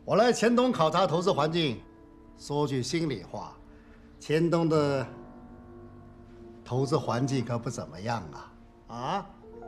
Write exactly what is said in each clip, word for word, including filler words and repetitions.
我来黔东考察投资环境，说句心里话，黔东的投资环境可不怎么样啊！啊？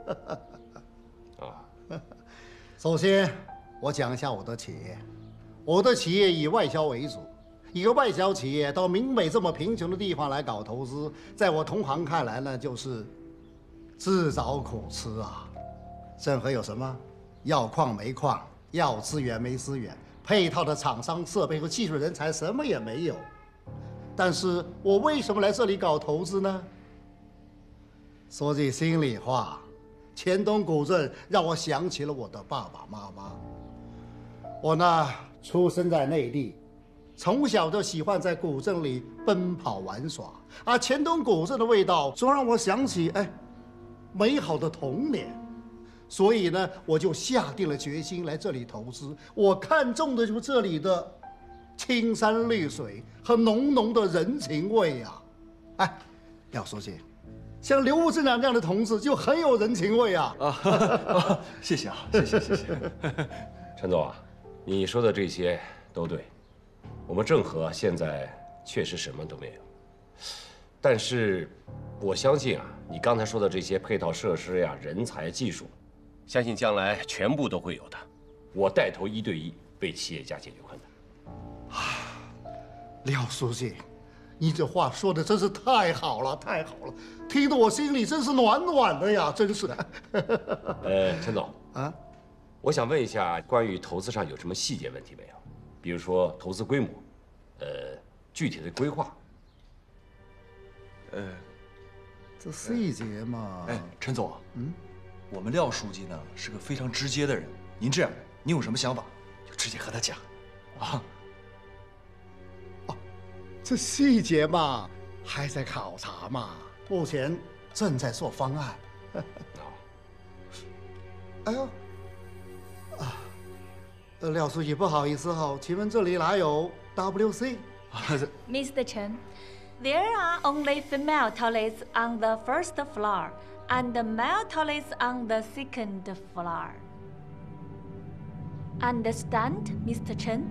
啊！ 首先，我讲一下我的企业。我的企业以外销为主，一个外销企业到闽北这么贫穷的地方来搞投资，在我同行看来呢，就是自找苦吃啊！郑和有什么？要矿没矿，要资源没资源，配套的厂商、设备和技术人才什么也没有。但是我为什么来这里搞投资呢？说句心里话，黔东古镇让我想起了我的爸爸妈妈。我呢，出生在内地，从小就喜欢在古镇里奔跑玩耍，而黔东古镇的味道总让我想起哎，美好的童年。所以呢，我就下定了决心来这里投资。我看中的就是这里的青山绿水和浓浓的人情味呀、啊。哎，廖书记，像刘部镇长这样的同志就很有人情味啊！ 啊，谢谢啊，谢谢谢谢。 陈总啊，你说的这些都对，我们郑和现在确实什么都没有，但是我相信啊，你刚才说的这些配套设施呀、人才、技术，相信将来全部都会有的。我带头一对一为企业家解决困难。 啊，廖书记，你这话说的真是太好了，太好了，听得我心里真是暖暖的呀，真是的。 呃，陈总啊， 我想问一下，关于投资上有什么细节问题没有？比如说投资规模，呃，具体的规划。 呃， 这细节嘛…… 哎，陈总， 嗯， 我们廖书记呢是个非常直接的人，您这样，您有什么想法就直接和他讲，啊。 哦，这细节嘛，还在考察嘛，目前正在做方案。哎呦，啊，呃，廖书记，不好意思哈，请问这里哪有 W C？ Mister Chen, there are only female toilets on the first floor and male toilets on the second floor. Understand, Mister Chen?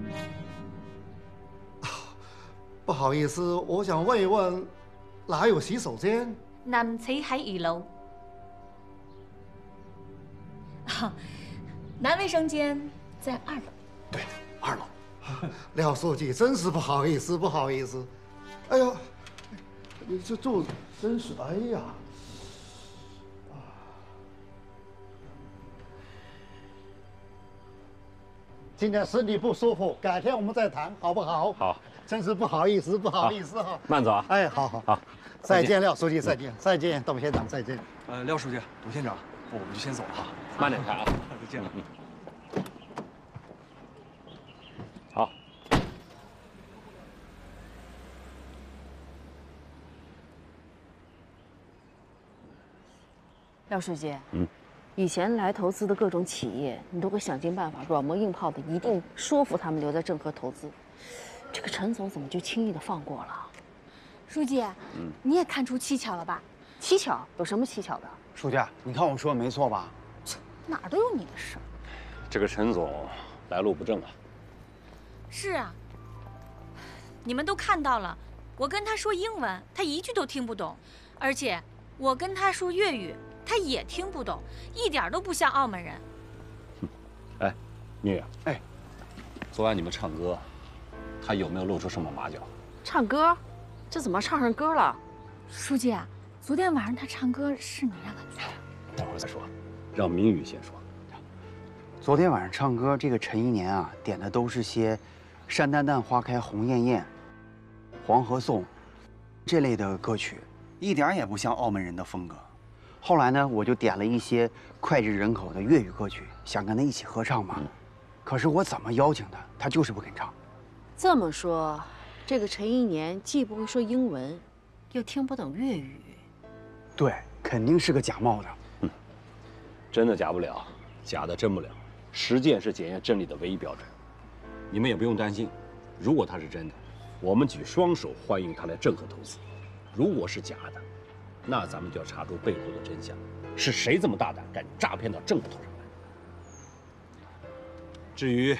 不好意思，我想问一问，哪有洗手间？ 男廁喺二樓。男卫生间在二楼。 对，二楼。 廖书记，真是不好意思，不好意思。哎呦，你这肚子真是……哎呀！今天身体不舒服，改天我们再谈，好不好？ 好。 真是不好意思，不好意思哈。 慢走啊。 哎，好好好。 再见，廖书记，再见，再见，董县长，再见。 呃，廖书记，董县长，我们就先走了哈。 慢点开啊。 再见了。 好。 廖书记， 嗯， 以前来投资的各种企业，你都会想尽办法，软磨硬泡的，一定说服他们留在郑和投资。这个陈总怎么就轻易的放过了？ 书记，嗯，你也看出蹊跷了吧？ 蹊跷？有什么蹊跷的？ 书记，你看我说的没错吧？ 哪儿都有你的事儿。 这个陈总来路不正啊。 是啊，你们都看到了，我跟他说英文，他一句都听不懂，而且我跟他说粤语，他也听不懂，一点都不像澳门人。 哎，蜜月， 哎， 昨晚你们唱歌，他有没有露出什么马脚？ 唱歌？这怎么唱上歌了？ 书记啊，昨天晚上他唱歌是你让他去的。 等会儿再说，让明宇先说。 昨天晚上唱歌，这个陈一年啊，点的都是些“山丹丹花开红艳艳”、“黄河颂”这类的歌曲，一点也不像澳门人的风格。后来呢，我就点了一些脍炙人口的粤语歌曲，想跟他一起合唱嘛。嗯、可是我怎么邀请他，他就是不肯唱。 这么说，这个陈一年既不会说英文，又听不懂粤语。 对，肯定是个假冒的。 嗯，真的假不了，假的真不了。实践是检验真理的唯一标准。你们也不用担心，如果他是真的，我们举双手欢迎他来郑和投资；如果是假的，那咱们就要查出背后的真相，是谁这么大胆，敢诈骗到郑和头上来？至于